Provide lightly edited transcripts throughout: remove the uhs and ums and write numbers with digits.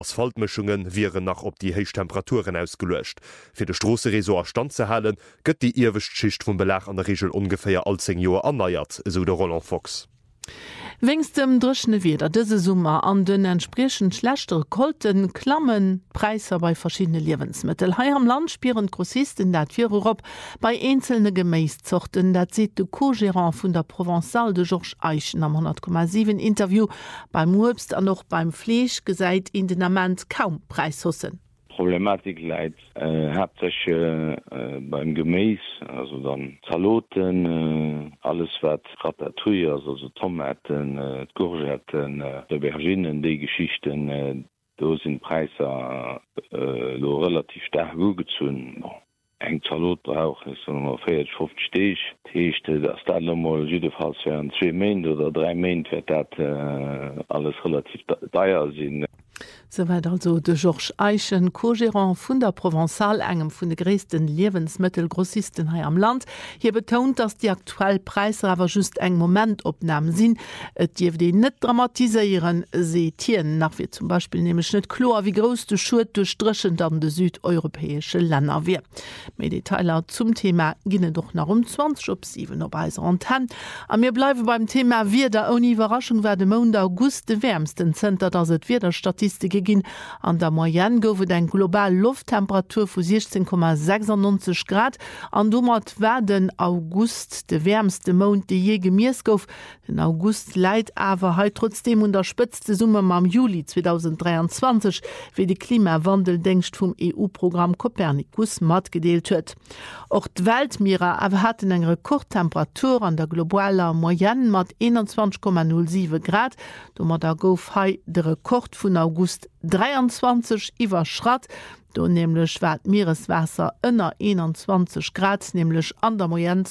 Asphaltmischungen wären nach op die Heichtemperaturen ausgelöscht. Für de Strasseresort stand zu halten, gëtt die Irwechtschicht vom Belag an der Regel ungefähr all 10 Jahre anneiert, so der Roland Fox. Wéngst dem drechne Weder dëse Summer an den entsprechen schlechter Kolten klammen Preiser bei verschiedene Lebensmittel. Hei am Land spieren Grossisten dat vir op bei einzelne Gemäiszochten, dat seet de Co-Gérant vun der Provençal de Georges Eichen am 100,7 Interview beim Obst an noch beim Fleisch gesäit in den Amment kaum Preishussen. Problematik leidt hauptsächlich beim Gemäß, also dann Zaloten, alles was Ratatouille, also Tomaten, Courgetten, Auberginen, die Geschichten, da sind Preise relativ stark hochgezogen. Eng Zalot brauch is 40-50 Steg. Techte das dann mal jedenfalls wären 2 Monate oder 3 Monate wird dat alles relativ teuer sind. Soweit also de Georges Eichen, Co-Gérant vun der Provençal, engem vun de gréessten Lebensmittelgrossisten hier am Land. Hier betont, dass die aktuell Preise aber just eng Momentopnahmen sind. Et dief die net dramatiseieren se Tieren nach wie zum Beispiel nämlich net klar, wie groß de Schuld durchstrichen dann de südeuropäische Länder wie. Mehr Detailer zum Thema ginne doch nach 20:07 op eiser Antenne. An mir bleibe beim Thema wie der ohne Überraschung werde Monat August de wärmsten Center, dass et wieder Statistik gin an der Moyenne goufet eng global Lufttemperatur vu 16,96 Grad an dummert werden August de wärmste Mond de je gemies gouf. Den August leit awer he trotzdem unterspëtzte Summe am Juli 2023 wie die Klimawandel denkst vum EU-Programm Copernicus mat gedeelt huet. Och d'Weltmeerer awer hat eng Rekordtemperatur an der globaler Moyenne mat 21,07 Grad. Dummer da gouf hei de Rekord vun August 23 iwwerschrat, do nämlich war Meereswasser ënner 21 Grad, nämlich an der Moyenne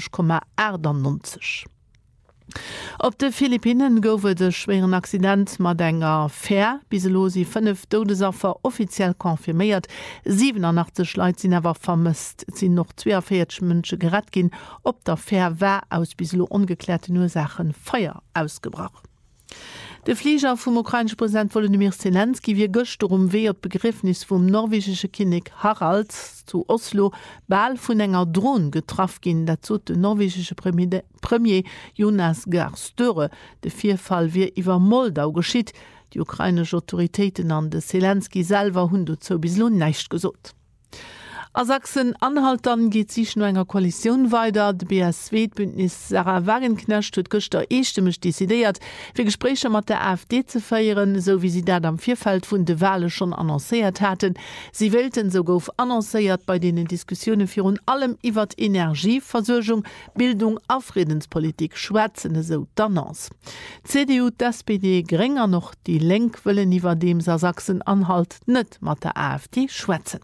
20,98. Op de Philippinen goufe de schweren Accident mat enger Fähr, biselosi 5 Todesopfer offiziell konfirmiert, 87 Leiit sinn awer vermisst, sinn noch 42 Mënsche gerat gin, op der Fähr wär aus biselo ungeklärte Ursachen Feuer ausgebracht. De Flieger vum ukrainsche Präsident Volodymyr Zelensky wie gëcht weh op Begriffnis vum norwegische Kinnig Harald zu Oslo bal vun enger Drohn getraff gin, dat zo de norwegische Premier Jonas Gahr Støre. De Vierfall wie iwwer Moldau geschiet. Die ukrainische Autoritäten an de Zelensky selber hunn zo bislo neicht gesot. A Sachsen-Anhalt dann geht sich nur enger Koalition weiter. De BSW-Bündnis Sarah Wagenknecht huet gestern einstimmig dezidiert, für Gespräche mit der AfD zu feiern, so wie sie dat am Vierfeld vun de Wale schon annonciert hatten. Sie wählten sogar auf annonciert bei denen Diskussionen für allem iwwer Energieversorgung, Bildung, Friedenspolitik schwätzen so Dannons. CDU, SPD, geringer noch die Lenk wollen iwwer dem Sachsen-Anhalt net mit der AfD schwätzen.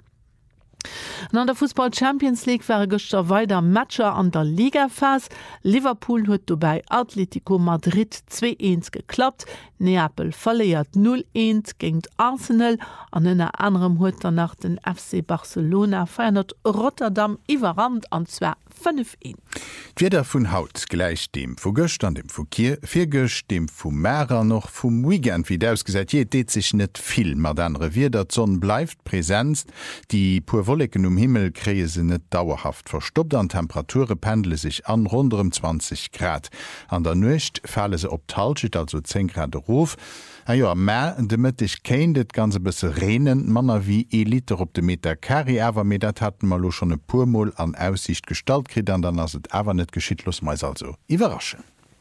An der Fußball Champions League wäre gestern weiter Matcher an der Ligaphase. Liverpool hat dabei Atletico Madrid 2-1 geklappt. Neapel verliert 0-1 gegen Arsenal. An einer anderen hat danach den FC Barcelona feiert Rotterdam überrannt und zwar 5-1. Wieder von Haut gleich dem von gestern, dem von Kier, viergest, dem von Mera noch vom Weekend, wie der ausgesagt, hier tät sich nicht viel, mit andere wieder, Sonne bleibt Präsenz, die pur Wolken Himmel kree se net dauerhaft verstoppt, an Temperaturen pendle sich an rund 20 Grad. An der Nucht falle se op Talschit, also 10 Grad Ruf. Ja, damit ich kein das ganze bisschen reden, Manner wie Eliter op de Meter Kari, aber mir dat hatten mal schon ein Purmol an Aussicht gestaltet kriegt, dann ist es aber nicht geschichtlos, meist also überraschen.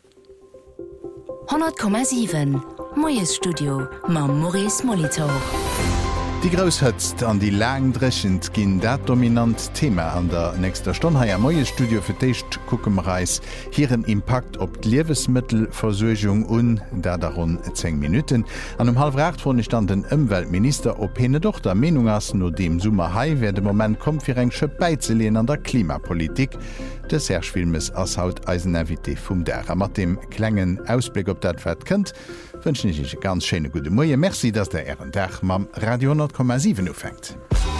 100,7 Neues Studio, mam Maurice Molitor. Die Großhëtzt an die Lagendrechend ginn dat dominant Thema an der nächster Stunde ha moie Studio firtécht Kuckemreis hireieren Impact op d'Liewesmittelversorgung un da darum 10 Minuten. An 7:30 vun ich dann den Umweltminister op hene doch der Menung ass no dem Summer hai werde moment kom fir engsche beizelehnen an der Klimapolitik. Des Herrschwilmes ass haut Eisenavité vum der mat dem klengen Ausblick op dat wat kënnt. Wünschen ich ganz schöne gute Moje. Merci, dass der Ehrendach mam Radio 100,7 fängt.